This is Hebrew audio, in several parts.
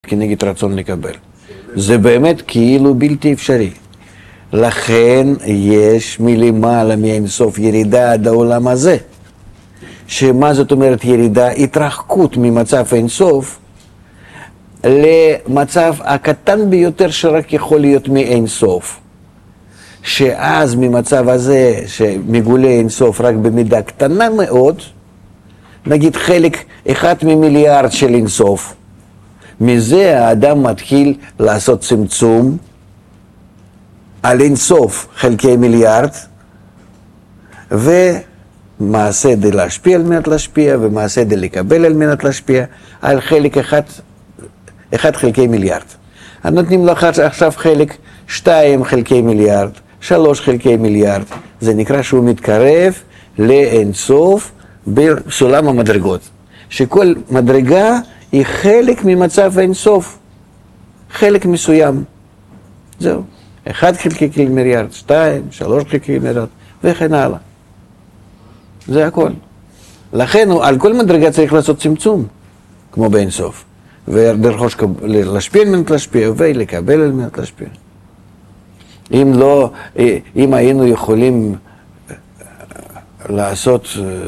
כנגד רצון לקבל. זה באמת כאילו בלתי אפשרי. לכן יש מלמעלה מאינסוף ירידה עד העולם הזה. שמה זאת אומרת ירידה? התרחקות ממצב אינסוף למצב הקטן ביותר שרק יכול להיות מאינסוף. שאז ממצב הזה שמגולה אינסוף רק במידה קטנה מאוד, נגיד חלק אחד ממיליארד של אינסוף, מזה האדם מתחיל לעשות צמצום על אינסוף חלקי מיליארד, ומעשה די להשפיע על מנת להשפיע, ומעשה די לקבל על מנת להשפיע, על חלק אחד חלקי מיליארד. נותנים לך עכשיו חלק 2 חלקי מיליארד, 3 חלקי מיליארד, זה נקרא שהוא מתקרב לאינסוף בסולם המדרגות, שכל מדרגה היא חלק ממצב אינסוף, חלק מסוים. זהו. 1 חלקי מיליארד, 2, 3 חלקי מיליארד, וכן הלאה. זה הכל. לכן על כל מדרגה צריך לעשות צמצום, כמו באינסוף. ודרכוש להשפיע על מנת להשפיע, ולקבל על מנת להשפיע. אם היינו יכולים לעשות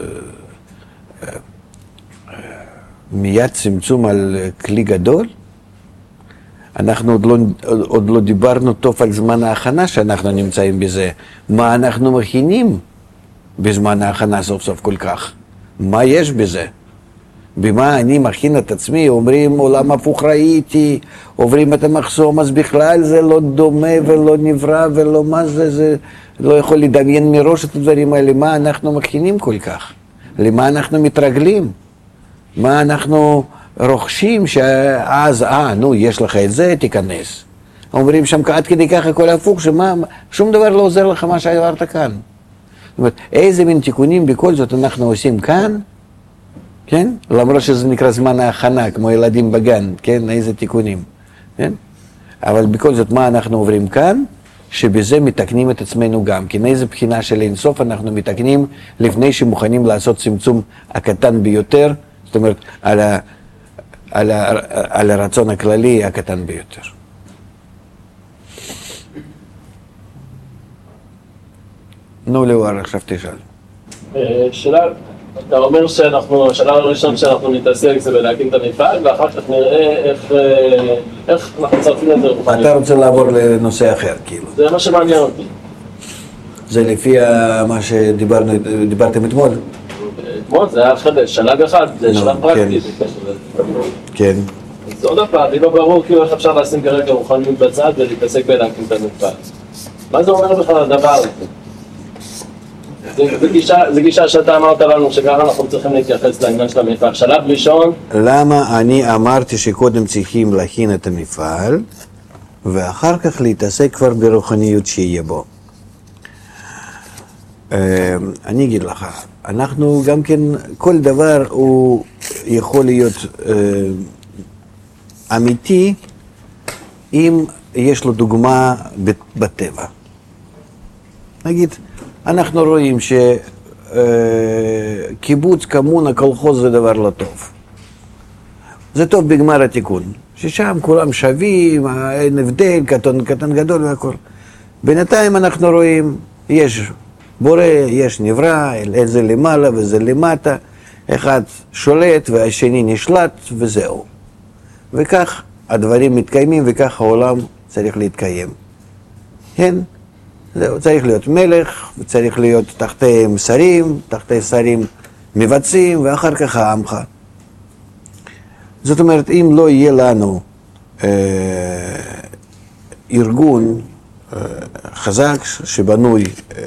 מיד צמצום על כלי גדול, אנחנו עוד לא דיברנו טוב על זמן ההכנה שאנחנו נמצאים בזה. מה אנחנו מכינים בזמן ההכנה סוף סוף כל כך? מה יש בזה? במה אני מכין את עצמי? אומרים עולם הפוך ראיתי, עוברים את המחסום, אז בכלל זה לא דומה ולא נברא ולא מה זה לא יכול לדמיין מראש את הדברים האלה. מה אנחנו מכינים כל כך? למה אנחנו מתרגלים? מה אנחנו רוכשים שאז, יש לך את זה, תיכנס. אומרים שם עד כדי ככה הכל הפוך, שום דבר לא עוזר לך מה שעברת כאן. זאת אומרת, איזה מין תיקונים בכל זאת אנחנו עושים כאן, כן? למרות שזה נקרא זמן ההכנה, כמו ילדים בגן, כן? איזה תיקונים, כן? אבל בכל זאת מה אנחנו עוברים כאן, שבזה מתקנים את עצמנו גם. כי איזה בחינה של אינסוף אנחנו מתקנים לפני שמוכנים לעשות צמצום הקטן ביותר, זאת אומרת, על הרצון הכללי הקטן ביותר. נו, לאור, עכשיו תשאל. שאלה, אתה אומר השאלה הראשונה שאנחנו נתעסק זה בלהקים את המפעל, ואחר כך נראה איך אנחנו צריכים את זה רוחנית. אתה רוצה לעבור לנושא אחר, כאילו. זה מה שמעניין אותי. זה לפי מה שדיברתם אתמול? אתמול זה היה שלב אחד, זה שלב פרקטי. כן. אז עוד פעם, לי לא ברור כאילו איך אפשר לשים כרגע רוחניות בצד ולהתעסק בלהקים את המפעל. מה זה אומר בכלל הדבר הזה? זה גישה שאתה אמרת לנו שככה אנחנו צריכים להתייחס לעניין של המפעל. שלב ראשון... למה אני אמרתי שקודם צריכים להכין את המפעל ואחר כך להתעסק כבר ברוחניות שיהיה בו? אני אגיד לך, אנחנו גם כן, כל דבר הוא יכול להיות אמיתי אם יש לו דוגמה בטבע. נגיד, אנחנו רואים שקיבוץ, קומונה, קולחוז זה דבר לא טוב. זה טוב בגמר התיקון, ששם כולם שווים, אין הבדל, קטן גדול והכל. בינתיים אנחנו רואים, יש בורא, יש נברא, איזה למעלה וזה למטה, אחד שולט והשני נשלט וזהו. וכך הדברים מתקיימים וכך העולם צריך להתקיים. כן? זהו, צריך להיות מלך, וצריך להיות תחתי שרים, תחתי שרים מבצעים, ואחר כך העמך. זאת אומרת, אם לא יהיה לנו ארגון חזק שבנוי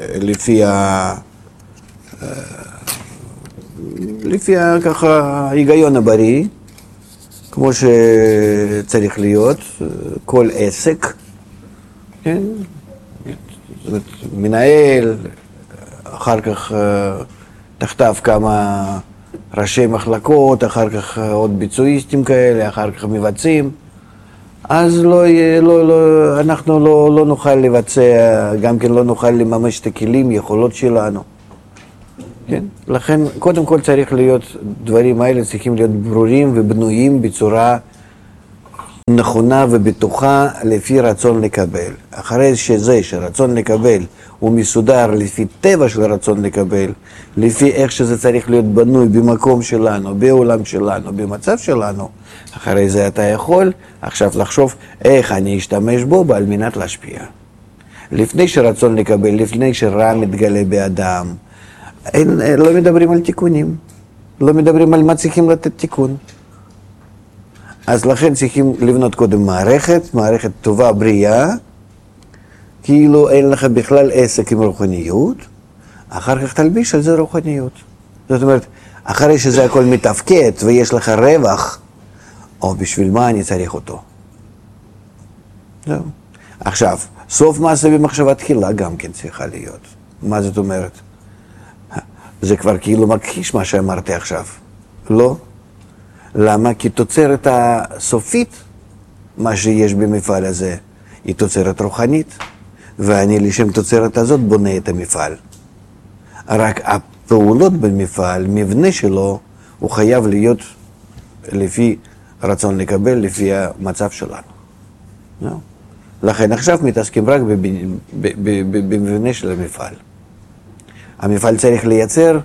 לפי ככה ההיגיון הבריא, כמו שצריך להיות, כל עסק, כן? זאת אומרת, מנהל, אחר כך תחתיו כמה ראשי מחלקות, אחר כך עוד ביצועיסטים כאלה, אחר כך מבצעים, אז אנחנו לא נוכל לבצע, גם כן לא נוכל לממש את הכלים, יכולות שלנו. כן? לכן, קודם כל צריך להיות, דברים האלה צריכים להיות ברורים ובנויים בצורה נכונה ובטוחה לפי רצון לקבל. אחרי שזה שרצון לקבל הוא מסודר לפי טבע של רצון לקבל, לפי איך שזה צריך להיות בנוי במקום שלנו, בעולם שלנו, במצב שלנו, אחרי זה אתה יכול עכשיו לחשוב איך אני אשתמש בו על מנת להשפיע. לפני שרצון לקבל, לפני שרע מתגלה באדם, לא מדברים על תיקונים, לא מדברים על מה צריכים לתת תיקון. אז לכן צריכים לבנות קודם מערכת טובה, בריאה, כאילו אין לך בכלל עסק עם רוחניות, אחר כך תלביש על זה רוחניות. זאת אומרת, אחרי שזה הכל מתפקד ויש לך רווח, או בשביל מה אני צריך אותו? זהו. עכשיו, סוף מעשה במחשבה תחילה גם כן צריכה להיות. מה זאת אומרת? זה כבר כאילו מכחיש מה שאמרתי עכשיו. לא? למה? כי תוצרת הסופית, מה שיש במפעל הזה, היא תוצרת רוחנית, ואני לשם תוצרת הזאת בונה את המפעל. רק הפעולות במפעל, מבנה שלו, הוא חייב להיות לפי רצון לקבל, לפי המצב שלנו. לכן עכשיו מתעסקים רק במבנה של המפעל. המפעל צריך לייצר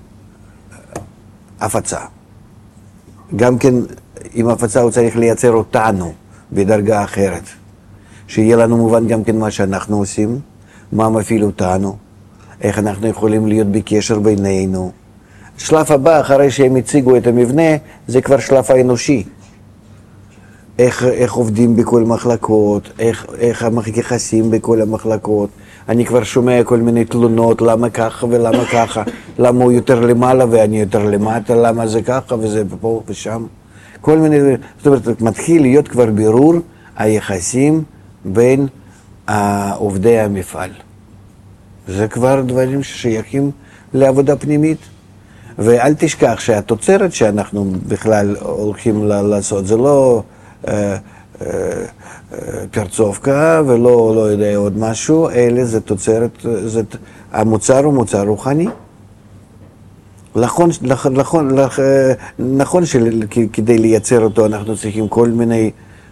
הפצה. גם כן, עם הפצה הוא צריך לייצר אותנו בדרגה אחרת. שיהיה לנו מובן גם כן מה שאנחנו עושים, מה מפעיל אותנו, איך אנחנו יכולים להיות בקשר בינינו. שלב הבא, אחרי שהם הציגו את המבנה, זה כבר שלב האנושי. איך עובדים בכל מחלקות, איך היחסים בכל המחלקות. אני כבר שומע כל מיני תלונות, למה ככה ולמה ככה, למה הוא יותר למעלה ואני יותר למטה, למה זה ככה וזה פה ושם. כל מיני, זאת אומרת, מתחיל להיות כבר בירור היחסים בין עובדי המפעל. זה כבר דברים ששייכים לעבודה פנימית. ואל תשכח שהתוצרת שאנחנו בכלל הולכים לעשות, זה לא פרצופקה ולא לא יודע עוד משהו, אלא זה תוצרת, המוצר הוא מוצר רוחני. נכון שכדי לייצר אותו אנחנו צריכים כל מיני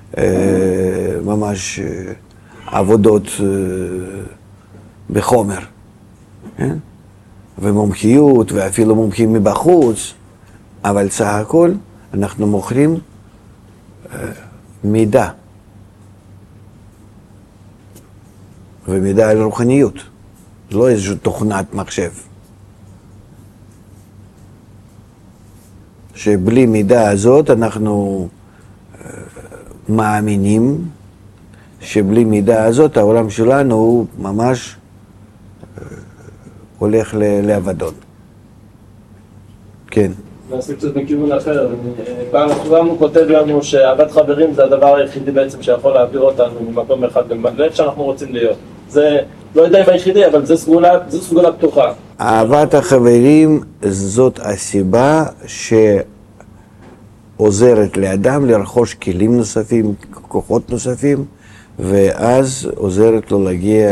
ממש עבודות בחומר, כן? ומומחיות ואפילו מומחים מבחוץ, אבל סך הכל אנחנו מוכרים מידע, ומידע על רוחניות, לא איזושהי תוכנת מחשב. שבלי מידע הזאת אנחנו מאמינים שבלי מידע הזאת העולם שלנו הוא ממש הולך לאבדון. כן. נעשה קצת בכיוון אחר. פעם הוא כותב לנו שאהבת חברים זה הדבר היחידי בעצם שיכול להעביר אותנו ממקום אחד לאיפה שאנחנו רוצים להיות. זה לא יודע אם היחידי, אבל זה סגולה פתוחה. אהבת החברים זאת הסיבה שעוזרת לאדם לרכוש כלים נוספים, כוחות נוספים, ואז עוזרת לו להגיע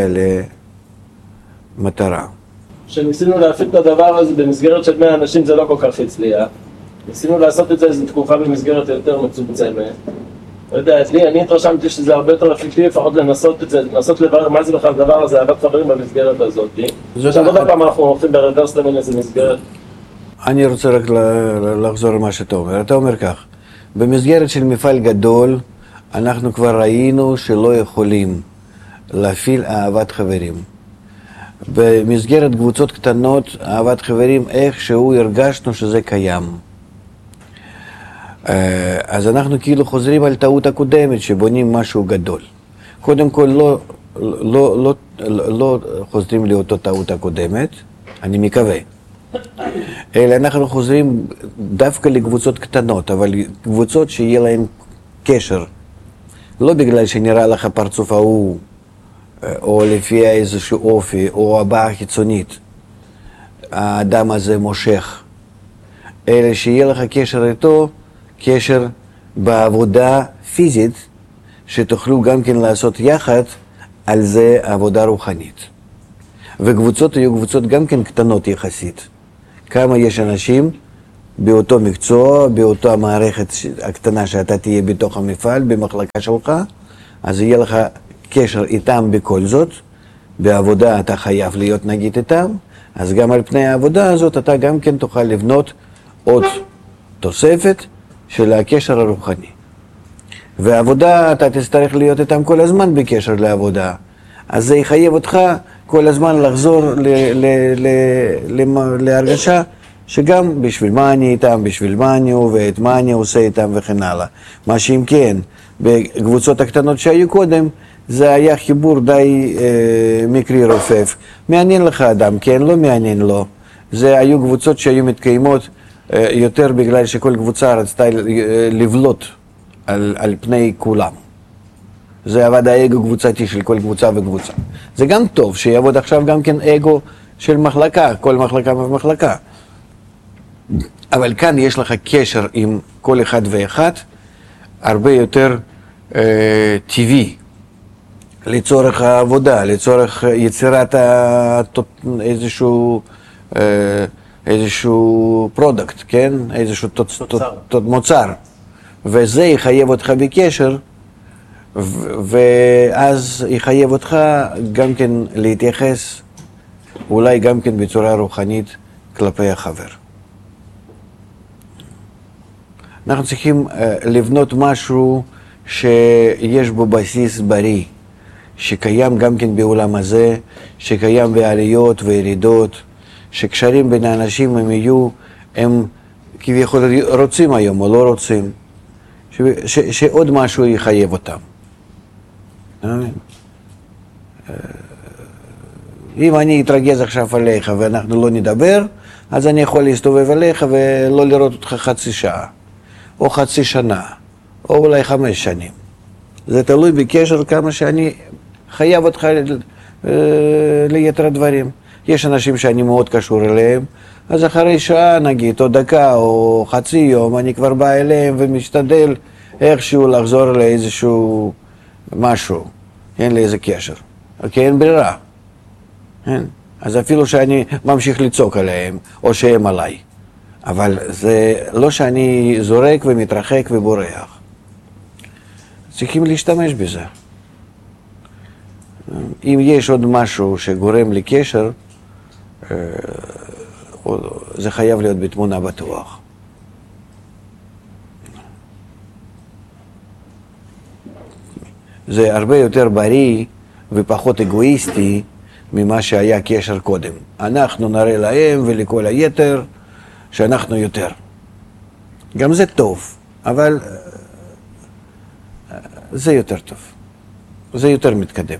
למטרה. כשניסינו להפיק את הדבר הזה במסגרת של 100 אנשים זה לא כל כך הצליח. ניסינו לעשות את זה איזו תקופה במסגרת יותר מצומצמת. לא יודע, אני התרשמתי שזה הרבה יותר אפקטיבי, לפחות לנסות את זה, לנסות לברר מה זה בכלל הדבר הזה, אהבת חברים במסגרת הזאת. עכשיו עוד פעם אנחנו הולכים ברוורס למין איזה מסגרת. אני רוצה רק לחזור למה שאתה אומר. אתה אומר כך, במסגרת של מפעל גדול, אנחנו כבר ראינו שלא יכולים להפעיל אהבת חברים. במסגרת קבוצות קטנות, אהבת חברים, איכשהו הרגשנו שזה קיים. אז אנחנו כאילו חוזרים על טעות הקודמת, שבונים משהו גדול. קודם כל לא חוזרים לאותו טעות הקודמת, אני מקווה. אלא אנחנו חוזרים דווקא לקבוצות קטנות, אבל קבוצות שיהיה להן קשר. לא בגלל שנראה לך פרצוף ההוא, או לפי איזשהו אופי, או הבעה חיצונית. האדם הזה מושך. אלא שיהיה לך קשר איתו, קשר בעבודה פיזית, שתוכלו גם כן לעשות יחד על זה עבודה רוחנית. וקבוצות יהיו קבוצות גם כן קטנות יחסית. כמה יש אנשים באותו מקצוע, באותה מערכת הקטנה שאתה תהיה בתוך המפעל, במחלקה שלך, אז יהיה לך קשר איתם בכל זאת. בעבודה אתה חייב להיות נגיד איתם, אז גם על פני העבודה הזאת אתה גם כן תוכל לבנות עוד תוספת של הקשר הרוחני. ועבודה אתה תצטרך להיות איתם כל הזמן בקשר לעבודה, אז זה יחייב אותך כל הזמן לחזור להרגשה שגם בשביל מה אני איתם, בשביל מה אני עובד, מה אני עושה איתם וכן הלאה. מה שאם כן, בקבוצות הקטנות שהיו קודם, זה היה חיבור די מקרי רופף. מעניין לך אדם, כן, לא מעניין לו. זה היו קבוצות שהיו מתקיימות יותר בגלל שכל קבוצה רצתה לבלוט על פני כולם. זה עבד האגו קבוצתי של כל קבוצה וקבוצה. זה גם טוב שיעבוד עכשיו גם כן אגו של מחלקה, כל מחלקה ומחלקה. אבל כאן יש לך קשר עם כל אחד ואחד, הרבה יותר טבעי, לצורך העבודה, לצורך יצירת איזשהו פרודקט, כן? איזשהו מוצר. וזה יחייב אותך בקשר, ואז יחייב אותך גם כן להתייחס, אולי גם כן בצורה רוחנית כלפי החבר. אנחנו צריכים לבנות משהו שיש בו בסיס בריא, שקיים גם כן בעולם הזה, שקיים בעליות וירידות, שקשרים בין האנשים הם כביכול רוצים היום או לא רוצים, שעוד משהו יחייב אותם. אם אני אתרגז עכשיו עליך ואנחנו לא נדבר, אז אני יכול להסתובב עליך ולא לראות אותך חצי שעה, או חצי שנה, או אולי 5 שנים. זה תלוי בקשר כמה שאני חייב אותך ליתר הדברים. יש אנשים שאני מאוד קשור אליהם, אז אחרי שעה נגיד, או דקה, או חצי יום, אני כבר בא אליהם ומשתדל איכשהו לחזור לאיזשהו משהו. אין לי איזה קשר. כי אין ברירה. אין. אז אפילו שאני ממשיך לצעוק עליהם, או שהם עליי. אבל זה לא שאני זורק ומתרחק ובורח. צריכים להשתמש בזה. אם יש עוד משהו שגורם לקשר, זה חייב להיות בתמונה בטוח. זה הרבה יותר בריא ופחות אגואיסטי ממה שהיה קשר קודם. אנחנו נראה להם ולכל היתר שאנחנו יותר. גם זה טוב, אבל זה יותר טוב. זה יותר מתקדם.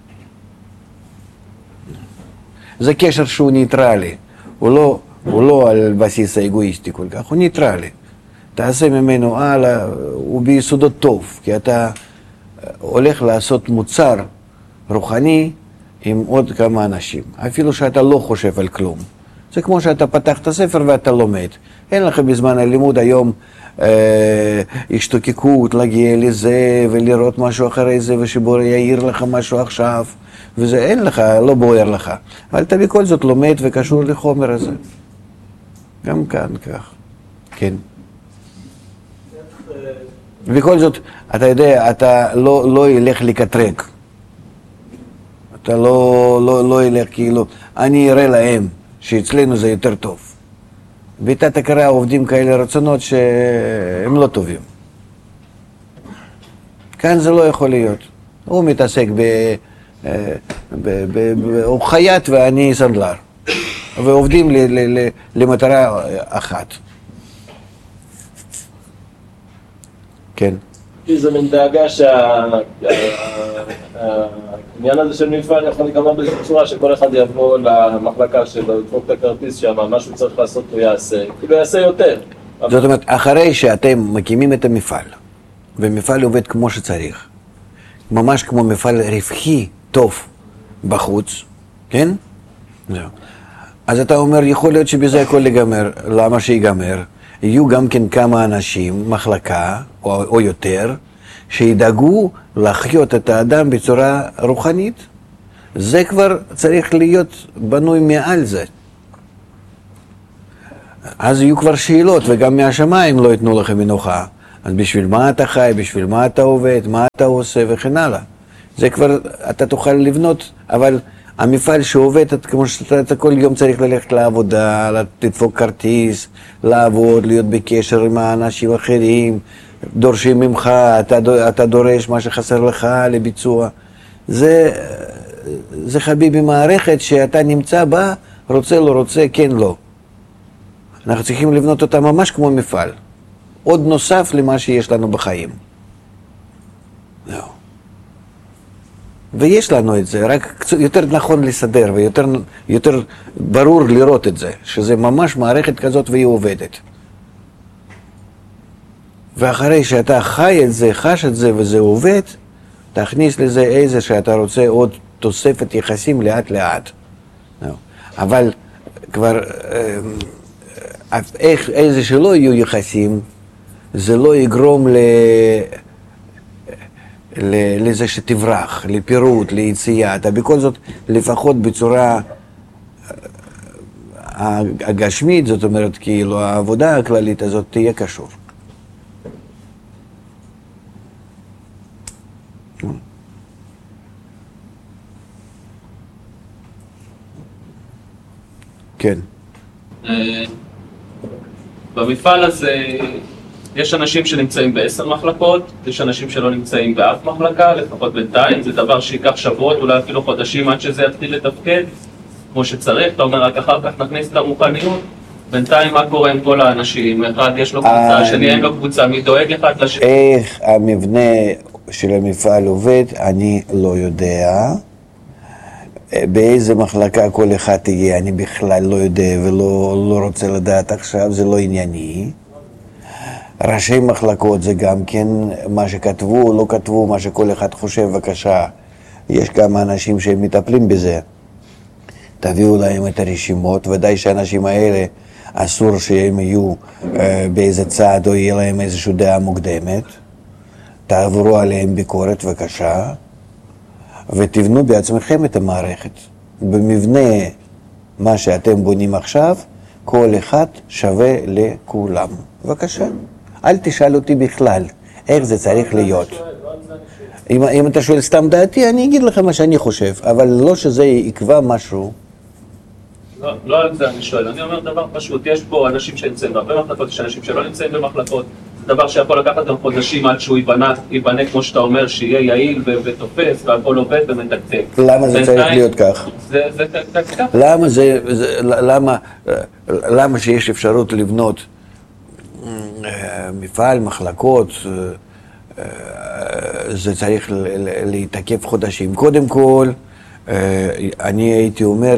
זה קשר שהוא ניטרלי. הוא לא על בסיס האגואיסטי כל כך, הוא ניטרלי. תעשה ממנו הלאה, הוא ביסודו טוב, כי אתה הולך לעשות מוצר רוחני עם עוד כמה אנשים, אפילו שאתה לא חושב על כלום. זה כמו שאתה פתח את הספר ואתה לומד. אין לך בזמן הלימוד היום השתוקקות להגיע לזה ולראות משהו אחרי זה ושבור יעיר לך משהו עכשיו, וזה אין לך, לא בוער לך. אבל אתה בכל זאת לומד וקשור לחומר הזה. גם כאן כך. כן. בכל זאת, אתה יודע, אתה לא ילך לקטרג. אתה לא ילך כאילו, אני אראה להם שאצלנו זה יותר טוב. בתת הכרה עובדים כאלה רצונות שהם לא טובים. כאן זה לא יכול להיות. הוא מתעסק הוא חייט ואני סנדלר. ועובדים למטרה אחת. כן. זה מין דאגה שהעניין הזה של מפעל יכול להיגמר באיזו צורה שכל אחד יבוא למחלקה שלו, ידפוק את הכרטיס שם, משהו צריך לעשות הוא יעשה, כאילו יעשה יותר. זאת אומרת, אחרי שאתם מקימים את המפעל, ומפעל עובד כמו שצריך, ממש כמו מפעל רווחי טוב בחוץ, כן? זהו. אז אתה אומר, יכול להיות שבזה הכל ייגמר. למה שיגמר? יהיו גם כן כמה אנשים, מחלקה או יותר, שידאגו לחיות את האדם בצורה רוחנית. זה כבר צריך להיות בנוי מעל זה. אז יהיו כבר שאלות, וגם מהשמיים לא ייתנו לכם מנוחה. אז בשביל מה אתה חי, בשביל מה אתה עובד, מה אתה עושה וכן הלאה. זה כבר, אתה תוכל לבנות, אבל המפעל שעובד, כמו שאתה כל יום צריך ללכת לעבודה, לדפוק כרטיס, לעבוד, להיות בקשר עם האנשים האחרים, דורשים ממך, אתה דורש מה שחסר לך לביצוע. זה חביבי מערכת שאתה נמצא בה, רוצה לא רוצה, כן לא. אנחנו צריכים לבנות אותה ממש כמו מפעל. עוד נוסף למה שיש לנו בחיים. לא. ויש לנו את זה, רק יותר נכון לסדר ויותר ברור לראות את זה, שזה ממש מערכת כזאת והיא עובדת. ואחרי שאתה חי את זה, חש את זה וזה עובד, תכניס לזה איזה שאתה רוצה עוד תוספת יחסים לאט לאט. אבל כבר איזה שלא יהיו יחסים, זה לא יגרום לזה שתברח, לפירוט, ליציאה. אתה בכל זאת, לפחות בצורה הגשמית, זאת אומרת, כאילו העבודה הכללית הזאת תהיה קשור. כן. במפעל הזה יש אנשים שנמצאים ב10 מחלקות, יש אנשים שלא נמצאים באף מחלקה, לפחות בינתיים, זה דבר שיקח שבועות, אולי אפילו חודשים עד שזה יתחיל לתפקד כמו שצריך. אתה אומר רק אחר כך נכניס את המוכניות, בינתיים מה קורה עם כל האנשים? אחד יש לו קבוצה, שני אין לו קבוצה, מי דואג אחד לשני? איך המבנה של המפעל עובד, אני לא יודע. באיזה מחלקה כל אחד תהיה, אני בכלל לא יודע ולא רוצה לדעת עכשיו, זה לא ענייני. ראשי מחלקות זה גם כן מה שכתבו, לא כתבו, מה שכל אחד חושב, בבקשה. יש כמה אנשים שהם מטפלים בזה. תביאו להם את הרשימות, ודאי שהאנשים האלה אסור שהם יהיו באיזה צעד או יהיה להם איזושהי דעה מוקדמת. תעברו עליהם ביקורת, בבקשה. ותבנו בעצמכם את המערכת. במבנה מה שאתם בונים עכשיו, כל אחד שווה לכולם. בבקשה. אל תשאל אותי בכלל איך זה צריך להיות. אם אתה שואל סתם דעתי, אני אגיד לך מה שאני חושב, אבל לא שזה יקבע משהו. לא על זה אני שואל, אני אומר דבר פשוט, יש פה אנשים שנמצאים בהרבה מחלקות, יש אנשים שלא נמצאים במחלקות, זה דבר שיכול לקחת גם חודשים עד שהוא ייבנה כמו שאתה אומר, שיהיה יעיל ותופס והכל עובד ומתקצב. למה זה צריך להיות כך? זה כך. למה שיש אפשרות לבנות מפעל, מחלקות, זה צריך להתעכב חודשים. קודם כל, אני הייתי אומר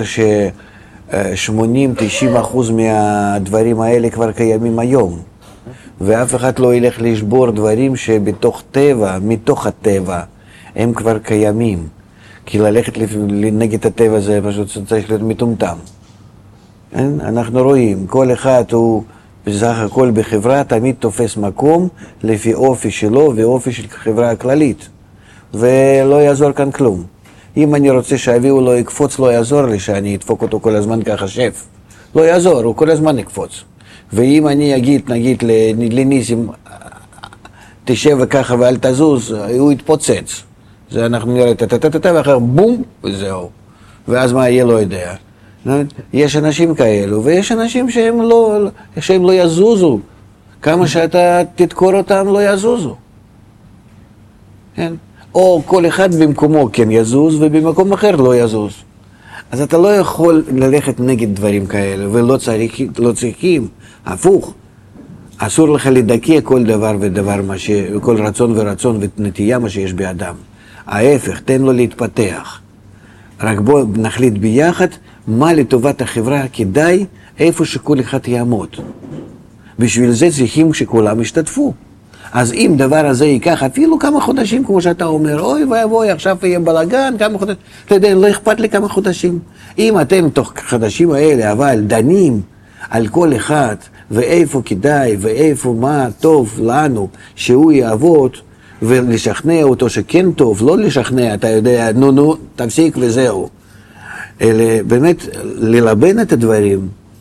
ש-80-90% מהדברים האלה כבר קיימים היום. ואף אחד לא ילך לשבור דברים שבתוך טבע, מתוך הטבע, הם כבר קיימים. כי ללכת נגד הטבע זה פשוט צריך להיות מטומטם. אנחנו רואים, כל אחד הוא בסך הכל בחברה תמיד תופס מקום לפי אופי שלו ואופי של חברה הכללית. ולא יעזור כאן כלום. אם אני רוצה שאביהו לא יקפוץ, לא יעזור לי שאני אדפוק אותו כל הזמן ככה שף. לא יעזור, הוא כל הזמן יקפוץ. ואם אני אגיד, נגיד לניסים, תשב וככה ואל תזוז, הוא יתפוצץ. זה אנחנו נראה טטטטטט ואחר בום, וזהו. ואז מה יהיה לא יודע. יש אנשים כאלו, ויש אנשים שהם לא יזוזו. כמה שאתה תדקור אותם לא יזוזו. כן? או כל אחד במקומו כן יזוז, ובמקום אחר לא יזוז. אז אתה לא יכול ללכת נגד דברים כאלה, ולא צריכים, הפוך. אסור לך לדכא כל דבר ודבר, כל רצון ורצון ונטייה מה שיש באדם. ההפך, תן לו להתפתח. רק בוא נחליט ביחד מה לטובת החברה כדאי, איפה שכל אחד יעמוד. בשביל זה צריכים שכולם ישתתפו. אז אם דבר הזה ייקח אפילו כמה חודשים, כמו שאתה אומר, אוי ואבוי, עכשיו יהיה בלגן, כמה חודשים, אתה יודע, לא אכפת לי כמה חודשים. אם אתם תוך חודשים האלה, אבל דנים על כל אחד, ואיפה כדאי, ואיפה מה טוב לנו, שהוא יעבוד, ולשכנע אותו שכן טוב, לא לשכנע, אתה יודע, נו, תפסיק וזהו. אלא באמת ללבן את הדברים,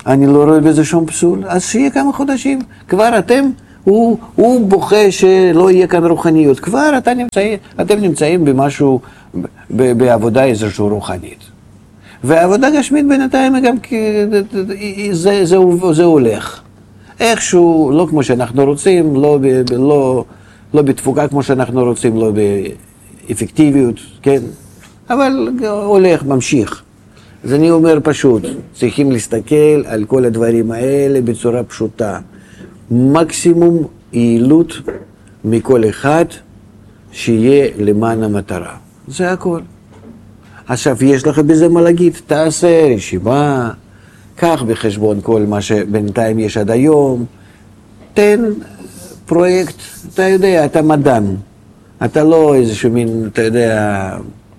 אני לא רואה בזה שום פסול, אז שיהיה כמה חודשים. כבר הוא בוכה שלא יהיה כאן רוחניות. כבר אתם נמצאים במשהו, בעבודה איזושהי רוחנית. והעבודה גשמית בינתיים גם זה הולך. איכשהו, לא כמו שאנחנו רוצים, לא בתפוקה כמו שאנחנו רוצים, לא באפקטיביות, כן? אבל הולך, ממשיך. אז אני אומר פשוט, צריכים להסתכל על כל הדברים האלה בצורה פשוטה. מקסימום יעילות מכל אחד שיהיה למען המטרה. זה הכל. עכשיו, יש לך בזה מה להגיד, תעשה רשימה, קח בחשבון כל מה שבינתיים יש עד היום, תן פרויקט, אתה יודע, אתה מדען, אתה לא איזשהו מין, אתה יודע,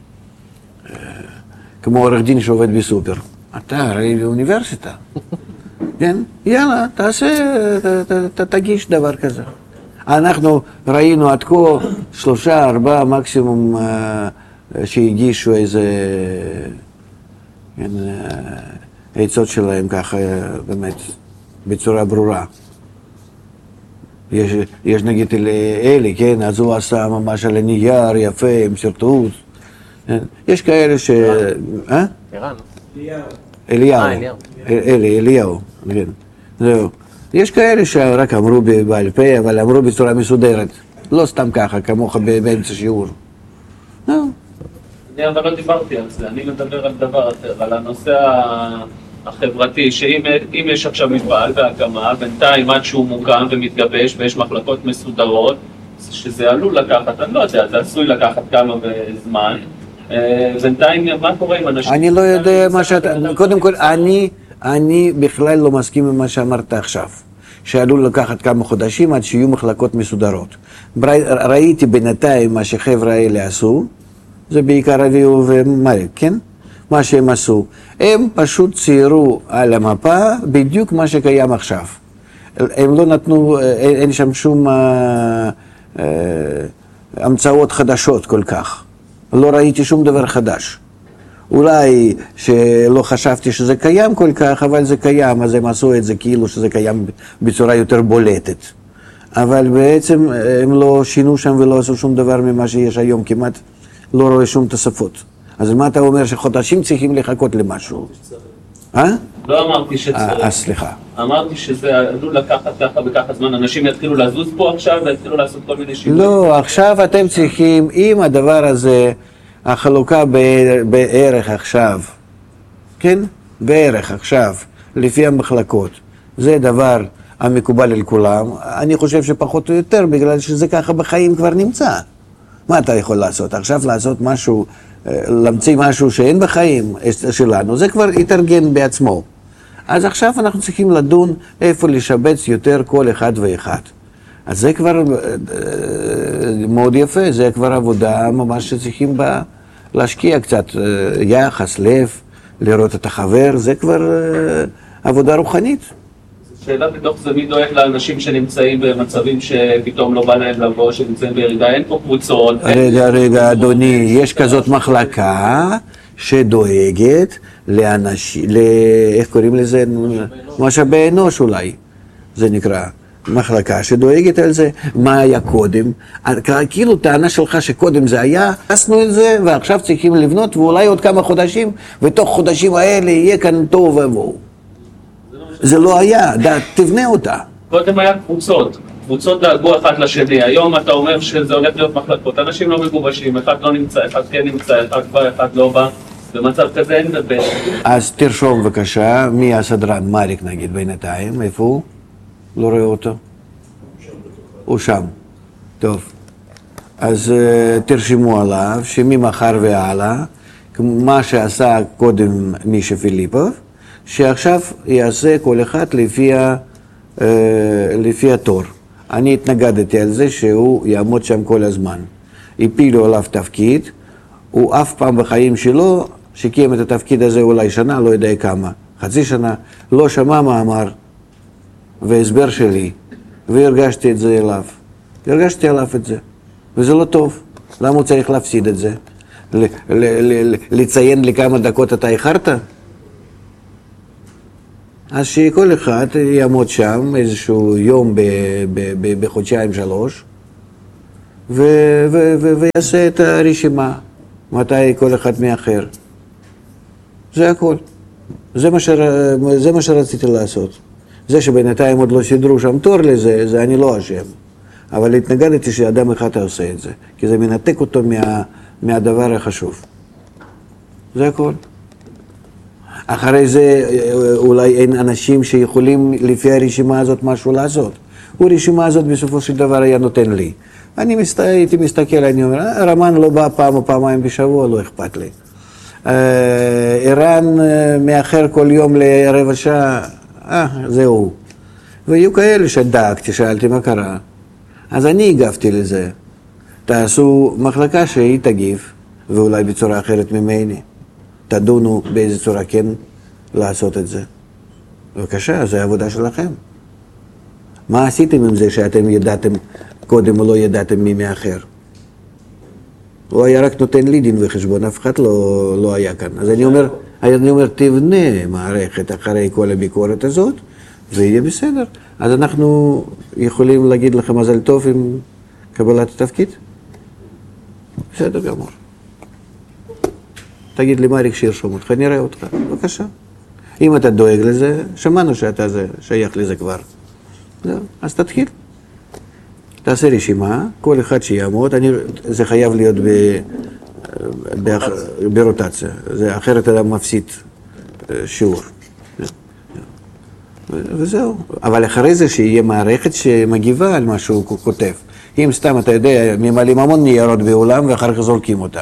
כמו עורך דין שעובד בסופר, אתה הרי באוניברסיטה, כן? יאללה, תעשה, תגיש דבר כזה. אנחנו ראינו עד כה 3-4 מקסימום שהגישו איזה עצות שלהם ככה באמת בצורה ברורה. יש נגיד אלי, כן, אז הוא עשה ממש על הנייר יפה עם סרטוט. יש כאלה ש... אליהו, כן. זהו. יש כאלה שרק אמרו בעל פה, אבל אמרו בצורה מסודרת. לא סתם ככה, כמוך באמצע שיעור. אני אבל לא דיברתי על זה, אני מדבר על דבר אחר, על הנושא החברתי, שאם יש עכשיו מפעל בהקמה, בינתיים עד שהוא מוקם ומתגבש ויש מחלקות מסודרות, שזה עלול לקחת, אני לא יודע, זה עשוי לקחת כמה זמן, בינתיים מה קורה עם אנשים? אני לא יודע מה שאתה, קודם כל, אני בכלל לא מסכים עם מה שאמרת עכשיו, שעלול לקחת כמה חודשים עד שיהיו מחלקות מסודרות. ראיתי בינתיים מה שחבר'ה האלה עשו, זה בעיקר אביהו ומריק, כן? מה שהם עשו. הם פשוט ציירו על המפה בדיוק מה שקיים עכשיו. הם לא נתנו, אין שם שום המצאות חדשות כל כך. לא ראיתי שום דבר חדש. אולי שלא חשבתי שזה קיים כל כך, אבל זה קיים, אז הם עשו את זה כאילו שזה קיים בצורה יותר בולטת. אבל בעצם הם לא שינו שם ולא עשו שום דבר ממה שיש היום, כמעט לא רואה שום תוספות. אז מה אתה אומר שחודשים צריכים לחכות למשהו? לא אמרתי שצריך. סליחה. אמרתי שזה עלול לקחת ככה וככה זמן, אנשים יתחילו לזוז פה עכשיו ויתחילו לעשות כל מיני שינויים. לא, עכשיו אתם צריכים, אם הדבר הזה, החלוקה בערך עכשיו, כן? בערך עכשיו, לפי המחלקות, זה דבר המקובל על כולם. אני חושב שפחות או יותר, בגלל שזה ככה בחיים כבר נמצא. מה אתה יכול לעשות? עכשיו לעשות משהו, להמציא משהו שאין בחיים שלנו, זה כבר יתארגן בעצמו. אז עכשיו אנחנו צריכים לדון איפה לשבץ יותר כל אחד ואחד. אז זה כבר מאוד יפה, זה כבר עבודה ממש שצריכים בה להשקיע קצת יחס, לב, לראות את החבר, זה כבר עבודה רוחנית. שאלה בתוך זה, מי דואג לאנשים שנמצאים במצבים שפתאום לא בא להם לבוא, שנמצאים בירידה, אין פה קבוצות. רגע, אדוני, יש כזאת מחלקה שדואגת לאנשים, איך קוראים לזה? משאבי אנוש אולי, זה נקרא. מחלקה שדואגת על זה, מה היה קודם, כאילו טענה שלך שקודם זה היה, עשינו את זה ועכשיו צריכים לבנות ואולי עוד כמה חודשים, ותוך חודשים האלה יהיה כאן טוב ובואו. זה לא היה, תבנה אותה. קודם היה קבוצות דאגו אחד לשני, היום אתה אומר שזה הולך להיות מחלקות, אנשים לא מגובשים, אחד לא נמצא, אחד כן נמצא, אחד בא, אחד לא בא, במצב כזה אין דבר. אז תרשום בבקשה, מי הסדרן, מריק נגיד בינתיים, איפה הוא? לא רואה אותו? הוא שם. טוב. אז תרשמו עליו שממחר והלאה, מה שעשה קודם מישה פיליפוב, שעכשיו יעשה כל אחד לפי התור. אני התנגדתי על זה שהוא יעמוד שם כל הזמן. הפילו עליו תפקיד, הוא אף פעם בחיים שלו, שקיים את התפקיד הזה אולי שנה, לא יודע כמה, חצי שנה, לא שמע מה אמר. והסבר שלי, והרגשתי את זה אליו. הרגשתי עליו את זה, וזה לא טוב. למה הוא צריך להפסיד את זה? לציין לכמה דקות אתה איחרת? אז שכל אחד יעמוד שם איזשהו יום בחודשיים 3, ויעשה את הרשימה, מתי כל אחד מאחר. זה הכל. זה מה שרציתי לעשות. זה שבינתיים עוד לא סידרו שם תור לזה, זה אני לא אשם. אבל התנגדתי שאדם אחד עושה את זה, כי זה מנתק אותו מהדבר החשוב. זה הכל. אחרי זה אולי אין אנשים שיכולים לפי הרשימה הזאת משהו לעשות. הרשימה הזאת בסופו של דבר היה נותן לי. אני הייתי מסתכל, אני אומר, רמן לא בא פעם או פעמיים בשבוע, לא אכפת לי. ערן מאחר כל יום לרבע שעה, זהו. והיו כאלה שדאגתי, שאלתי מה קרה. אז אני הגבתי לזה. תעשו מחלקה שהיא תגיב, ואולי בצורה אחרת ממני. תדונו באיזה צורה כן לעשות את זה. בבקשה, זו העבודה שלכם. מה עשיתם עם זה שאתם ידעתם קודם או לא ידעתם מי מאחר? הוא היה רק נותן לי דין וחשבון, אף אחד לא היה כאן. אז אני אומר, תבנה מערכת אחרי כל הביקורת הזאת, ויהיה בסדר. אז אנחנו יכולים להגיד לכם מזל טוב עם קבלת התפקיד? בסדר גמור. תגיד לי, מריק שירשום אותך, נראה אותך, בבקשה. אם אתה דואג לזה, שמענו שאתה שייך לזה כבר. אז תתחיל. תעשה רשימה, כל אחד שיעמוד, זה חייב להיות ברוטציה, אחרת אתה מפסיד שיעור. וזהו. אבל אחרי זה שיהיה מערכת שמגיבה על מה שהוא כותב. אם סתם אתה יודע, ממלאים המון ניירות בעולם ואחר כך זורקים אותם.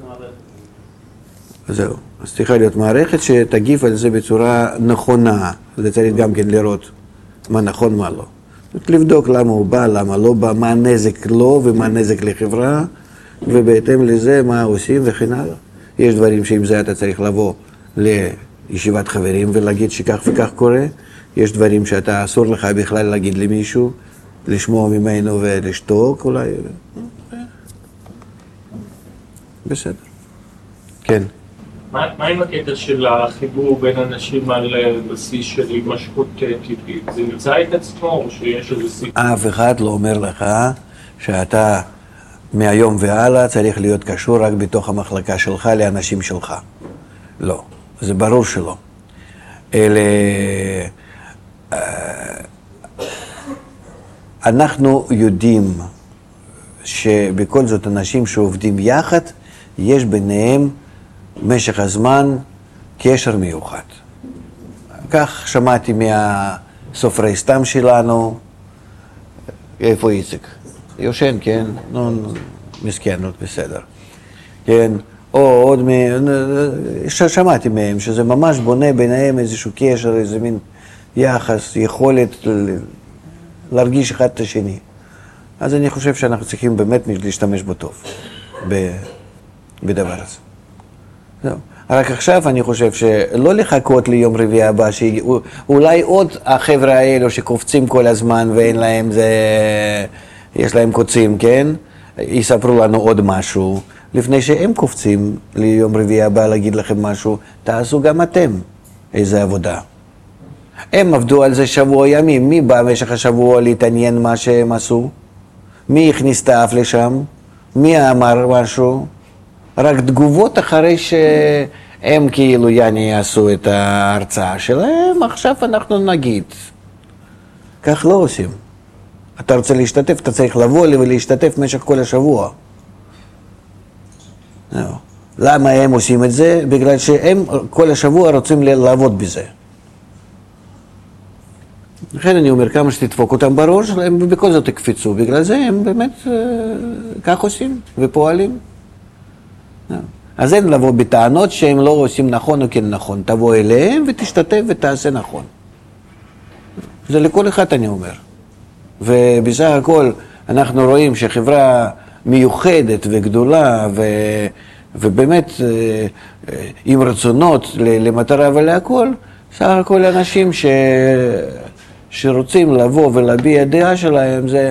זהו. אז צריכה להיות מערכת שתגיב על זה בצורה נכונה. זה צריך גם כן לראות מה נכון, מה לא. לבדוק למה הוא בא, למה לא בא, מה הנזק לו ומה הנזק לחברה, ובהתאם לזה מה עושים וכן הלאה. יש דברים שעם זה אתה צריך לבוא לישיבת חברים ולהגיד שכך וכך קורה. יש דברים שאתה אסור לך בכלל להגיד למישהו, לשמוע ממנו ולשתוק אולי. בסדר. כן. מה עם הקטע של החיבור בין אנשים על בסיס של הימשכות טבעית? זה נמצא את עצמו או שיש איזה סיפור? אף אחד לא אומר לך שאתה מהיום והלאה צריך להיות קשור רק בתוך המחלקה שלך לאנשים שלך. לא, זה ברור שלא. אלה... אנחנו יודעים שבכל זאת אנשים שעובדים יחד, יש ביניהם משך הזמן קשר מיוחד. כך שמעתי מהסופרי סתם שלנו, איפה איציק? יושן, כן? נו, מסכן, בסדר. כן, או עוד שמעתי מהם שזה ממש בונה ביניהם איזשהו קשר, איזה מין יחס, יכולת להרגיש אחד את השני. אז אני חושב שאנחנו צריכים באמת להשתמש בו טוב, בדבר הזה. זהו. רק עכשיו אני חושב שלא לחכות ליום רביעי הבא, שאולי עוד החבר'ה האלו שקופצים כל הזמן ואין להם זה, יש להם קוצים, כן? יספרו לנו עוד משהו. לפני שהם קופצים ליום רביעי הבא להגיד לכם משהו, תעשו גם אתם איזה עבודה. הם עבדו על זה שבוע ימים, מי בא במשך השבוע להתעניין מה שהם עשו? מי הכניס את האף לשם? מי אמר משהו? רק תגובות אחרי שהם כאילו יעשו את ההרצאה שלהם, עכשיו אנחנו נגיד. כך לא עושים. אתה רוצה להשתתף, אתה צריך לבוא ולהשתתף במשך כל השבוע. למה הם עושים את זה? בגלל שהם כל השבוע רוצים לעבוד בזה. לכן אני אומר, כמה שתדפוק אותם בראש, הם בכל זאת יקפיצו. בגלל זה הם באמת כך עושים ופועלים. אז אין לבוא בטענות שהם לא עושים נכון או כן נכון. תבוא אליהם ותשתתף ותעשה נכון. זה לכל אחד אני אומר. ובסך הכל אנחנו רואים שחברה מיוחדת וגדולה ובאמת עם רצונות למטרה ולהכל, סך הכל אנשים שרוצים לבוא ולהביע דעה שלהם זה,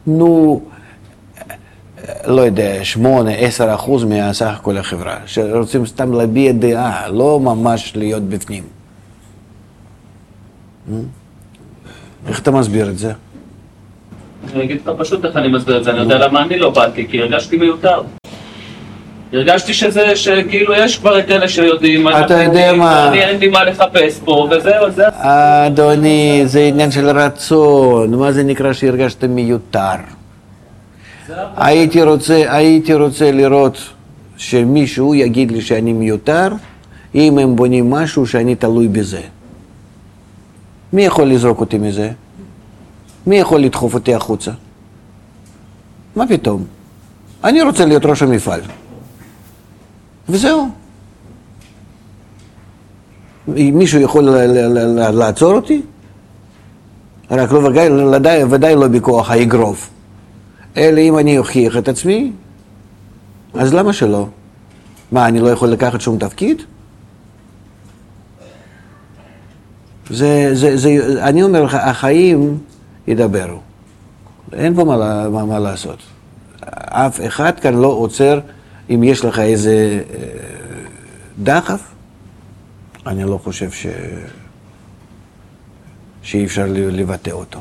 לא יודע, 8-10% מהסך הכל החברה, שרוצים סתם להביע דעה, לא ממש להיות בפנים. איך אתה מסביר את זה? אני אגיד לך פשוט איך אני מסביר את זה, אני יודע למה אני לא באתי, כי הרגשתי מיותר. הרגשתי שכאילו יש כבר את אלה שיודעים, אתה יודע מה? אין לי מה לחפש פה, וזהו, זה. אדוני, זה עניין של רצון, מה זה נקרא שהרגשת מיותר? הייתי רוצה לראות שמישהו יגיד לי שאני מיותר, אם הם בונים משהו שאני תלוי בזה. מי יכול לזרוק אותי מזה? מי יכול לדחוף אותי החוצה? מה פתאום? אני רוצה להיות ראש המפעל. וזהו. מישהו יכול לעצור אותי? רק לא ודאי לא בכוח האגרוף. אלא אם אני אוכיח את עצמי, אז למה שלא? מה, אני לא יכול לקחת שום תפקיד? אני אומר לך, החיים ידברו. אין פה מה לעשות. אף אחד כאן לא עוצר אם יש לך איזה דחף. אני לא חושב שאי אפשר לבטא אותו.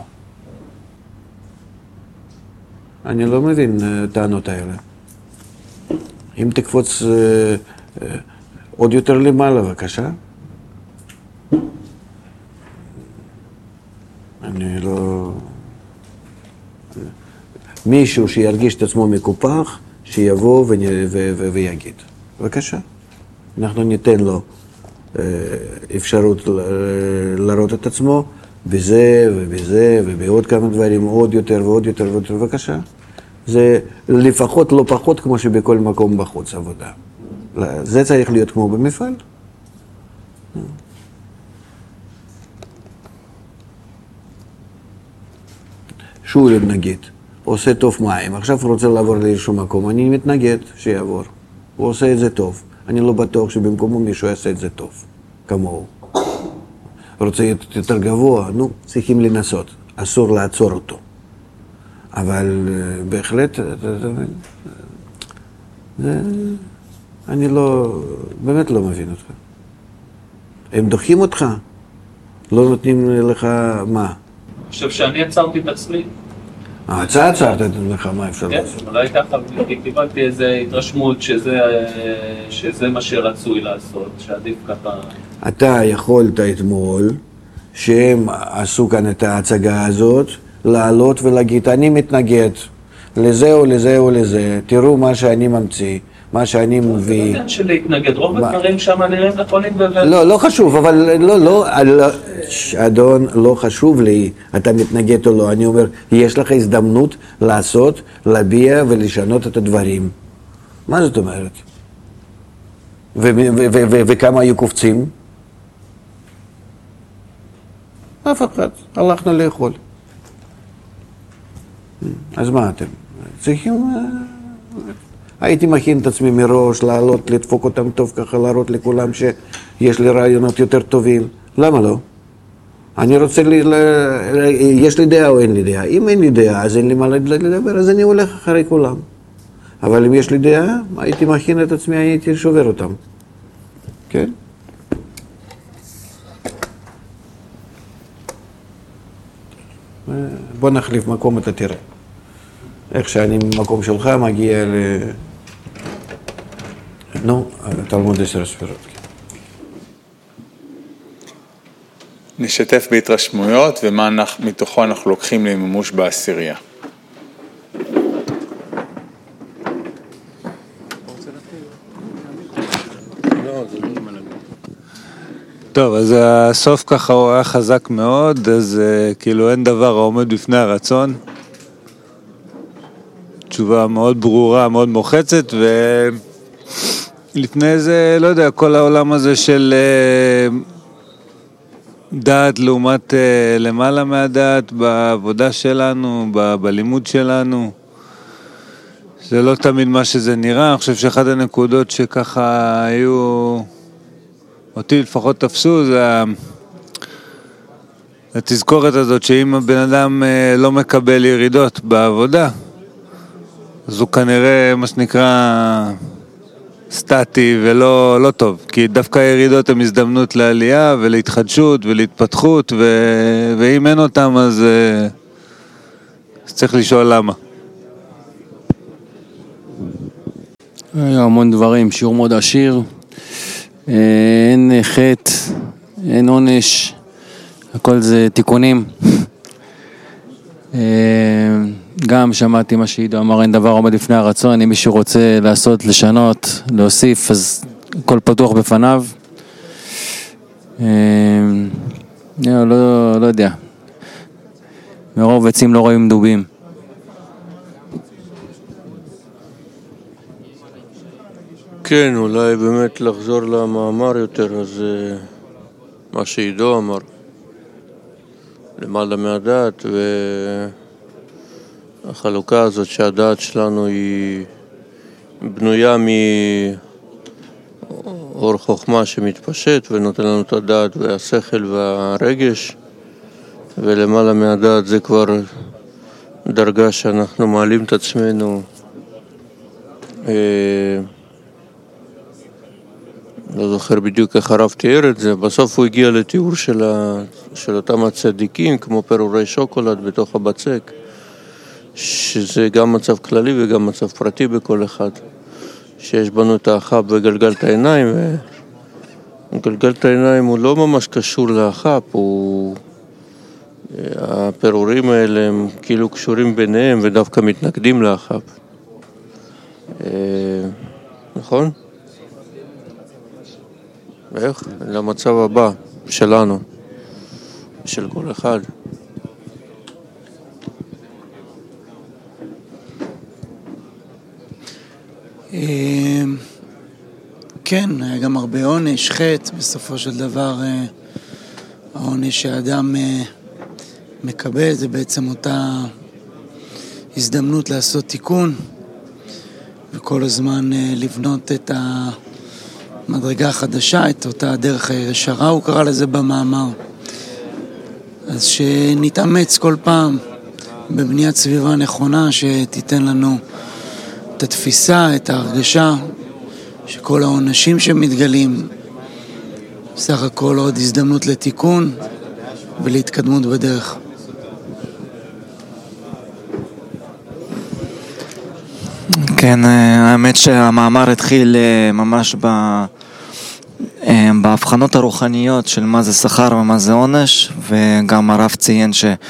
אני לא מבין טענות האלה. אם תקפוץ עוד יותר למעלה, בבקשה. אני לא... מישהו שירגיש את עצמו מקופח, שיבוא ויגיד. בבקשה. אנחנו ניתן לו אפשרות לראות את עצמו בזה ובזה ובעוד כמה דברים, עוד יותר ועוד יותר ועוד יותר. בבקשה. זה לפחות לא פחות כמו שבכל מקום בחוץ עבודה. זה צריך להיות כמו במפעל. שולם נגיד, עושה טוב מים, עכשיו הוא רוצה לעבור לאיזשהו מקום, אני מתנגד שיעבור. הוא עושה את זה טוב. אני לא בטוח שבמקומו מישהו יעשה את זה טוב, כמוהו. רוצה יותר גבוה, צריכים לנסות, אסור לעצור אותו. אבל בהחלט, אני באמת לא מבין אותך. הם דוחים אותך, לא נותנים לך מה? אני חושב שאני עצרתי את עצמי. אתה עצרת את עצמך, מה אפשר לעשות? כן, אולי ככה, קיבלתי איזו התרשמות שזה מה שרצוי לעשות, שעדיף ככה... אתה יכולת אתמול, שהם עשו כאן את ההצגה הזאת, לעלות ולהגיד, אני מתנגד לזה או לזה או לזה, תראו מה שאני ממציא, מה שאני מביא. זה לא של להתנגד, רוב הדברים שם נראים נכונים לא חשוב, אבל אדון, לא חשוב לי, אתה מתנגד או לא, אני אומר, יש לך הזדמנות לעשות, להביע ולשנות את הדברים. מה זאת אומרת? וכמה היו קופצים? אף אחד, הלכנו לאכול. אז מה אתם? צריכים... הייתי מכין את עצמי מראש, לעלות, לדפוק אותם טוב ככה, להראות לכולם שיש לי רעיונות יותר טובים. למה לא? אני רוצה, יש לי דעה או אין לי דעה? אם אין לי דעה, אז אין לי מה לדבר, אז אני הולך אחרי כולם. אבל אם יש לי דעה, הייתי מכין את עצמי, הייתי שובר אותם. כן? בוא נחליף מקום, אתה תראה. איך שאני במקום שלך מגיע תלמוד 10 ספירות. נשתף בהתרשמויות ומה מתוכו אנחנו לוקחים למימוש בעשירייה. טוב, אז הסוף ככה הוא היה חזק מאוד, אז כאילו אין דבר העומד בפני הרצון. תשובה מאוד ברורה, מאוד מוחצת, ולפני זה, לא יודע, כל העולם הזה של דעת לעומת למעלה מהדעת, בעבודה שלנו, בלימוד שלנו, זה לא תמיד מה שזה נראה. אני חושב שאחת הנקודות שככה היו, אותי לפחות תפסו, זה התזכורת הזאת שאם הבן אדם לא מקבל ירידות בעבודה, אז הוא כנראה, מה שנקרא, סטטי ולא לא טוב, כי דווקא הירידות הן הזדמנות לעלייה ולהתחדשות ולהתפתחות, ואם אין אותם אז צריך לשאול למה. המון דברים, שיעור מאוד עשיר, אין חטא, אין עונש, הכל זה תיקונים. גם שמעתי מה שעידו אמר, אין דבר עומד לפני הרצון, אם מישהו רוצה לעשות, לשנות, להוסיף, אז הכל פתוח בפניו. לא יודע, מרוב עצים לא רואים דובים. כן, אולי באמת לחזור למאמר יותר, אז מה שעידו אמר, למעלה מהדעת, והחלוקה הזאת שהדעת שלנו היא בנויה מאור חוכמה שמתפשט ונותן לנו את הדעת והשכל והרגש, ולמעלה מהדעת זה כבר דרגה שאנחנו מעלים את עצמנו לא זוכר בדיוק איך הרב תיאר את זה, בסוף הוא הגיע לתיאור של אותם הצדיקים, כמו פירורי שוקולד בתוך הבצק, שזה גם מצב כללי וגם מצב פרטי בכל אחד, שיש בנו את האחב וגלגלת העיניים, וגלגלת העיניים הוא לא ממש קשור לאחב, הפירורים האלה הם כאילו קשורים ביניהם ודווקא מתנגדים לאחב. נכון? ואיך? למצב הבא שלנו, של כל אחד. כן, היה גם הרבה עונש, חטא, בסופו של דבר העונש שהאדם מקבל זה בעצם אותה הזדמנות לעשות תיקון וכל הזמן לבנות את המדרגה החדשה, את אותה דרך הישרה, הוא קרא לזה במאמר. אז שנתאמץ כל פעם בבניית סביבה נכונה שתיתן לנו את התפיסה, את ההרגשה שכל העונשים שמתגלים סך הכל עוד הזדמנות לתיקון ולהתקדמות בדרך. כן, האמת שהמאמר התחיל ממש בהבחנות הרוחניות של מה זה שכר ומה זה עונש, וגם הרב ציין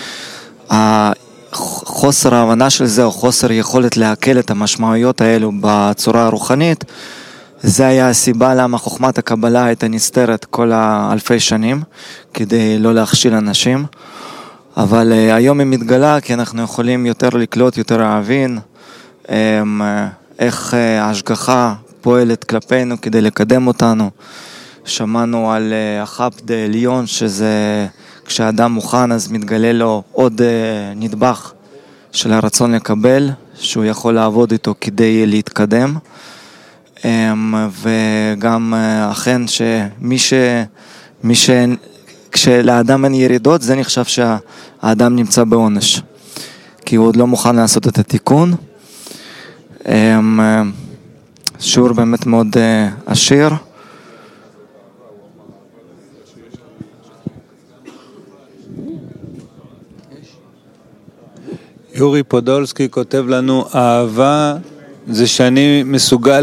שהחוסר ההבנה של זה או חוסר יכולת להקל את המשמעויות האלו בצורה הרוחנית, זה היה הסיבה למה חוכמת הקבלה הייתה נסתרת כל האלפי שנים, כדי לא להכשיל אנשים. אבל היום היא מתגלה כי אנחנו יכולים יותר לקלוט, יותר להבין איך ההשגחה פועלת כלפינו כדי לקדם אותנו. שמענו על החפד עליון, שזה כשאדם מוכן אז מתגלה לו עוד נדבך של הרצון לקבל, שהוא יכול לעבוד איתו כדי להתקדם. וגם אכן כשלאדם אין ירידות, זה נחשב שהאדם נמצא בעונש, כי הוא עוד לא מוכן לעשות את התיקון. שיעור באמת מאוד עשיר. יורי פודולסקי כותב לנו, אהבה זה שאני מסוגל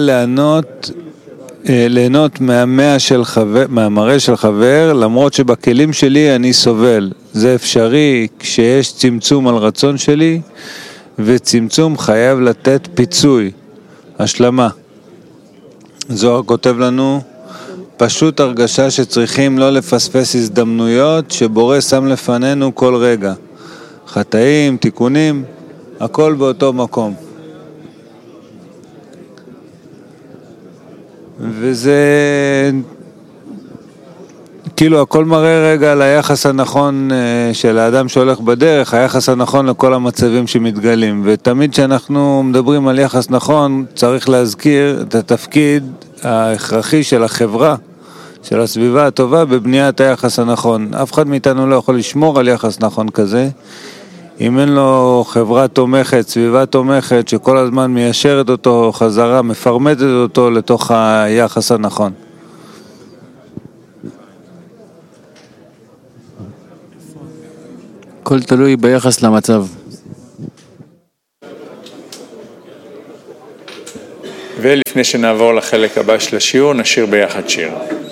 ליהנות מהמראה של חבר, למרות שבכלים שלי אני סובל. זה אפשרי כשיש צמצום על רצון שלי, וצמצום חייב לתת פיצוי, השלמה. זוהר כותב לנו, פשוט הרגשה שצריכים לא לפספס הזדמנויות שבורא שם לפנינו כל רגע. חטאים, תיקונים, הכל באותו מקום. וזה כאילו הכל מראה רגע על היחס הנכון של האדם שהולך בדרך, היחס הנכון לכל המצבים שמתגלים. ותמיד שאנחנו מדברים על יחס נכון, צריך להזכיר את התפקיד ההכרחי של החברה, של הסביבה הטובה בבניית היחס הנכון. אף אחד מאיתנו לא יכול לשמור על יחס נכון כזה, אם אין לו חברה תומכת, סביבה תומכת, שכל הזמן מיישרת אותו חזרה, מפרמטת אותו לתוך היחס הנכון. הכל תלוי ביחס למצב. ולפני שנעבור לחלק הבא של השיעור, נשיר ביחד שיר.